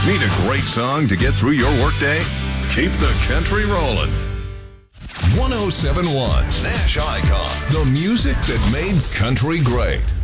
Need a great song to get through your workday? Keep the country rolling. 1071 Nash Icon. The music that made country great.